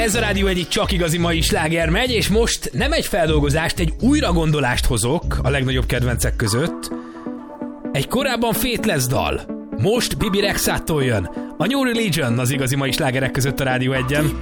Ez a Rádió egyik csak igazi mai sláger megy, és most nem egy feldolgozást, egy újragondolást hozok a legnagyobb kedvencek között. Egy korábban Faithless dal. Most Bibi Rexától jön. A New Religion az igazi mai slágerek között a Rádió 1-en.